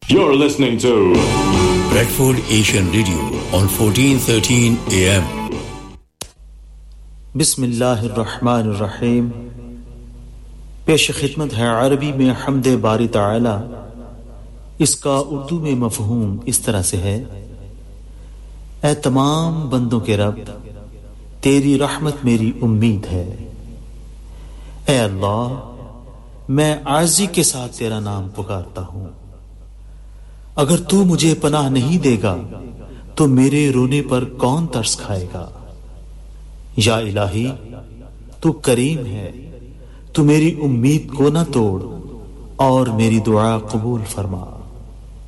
You're listening to Bradford Asian Radio on 1413 AM. बिस्मिल्लाहिर्रहमानिर्रहीम। पेश खिदमत है अरबी में हम्दे बारी ताला। इसका उर्दू में मफहूम इस तरह से है: ऐ तमाम बंदों के रब, तेरी रहमत मेरी उम्मीद है। ऐ अल्लाह, मैं आजी के साथ तेरा नाम पुकारता हूं। अगर तू मुझे पनाह नहीं देगा तो मेरे रोने पर कौन तरस खाएगा। या इलाही, तू करीम है, तू मेरी उम्मीद को न तोड़ और मेरी दुआ कबूल फरमा।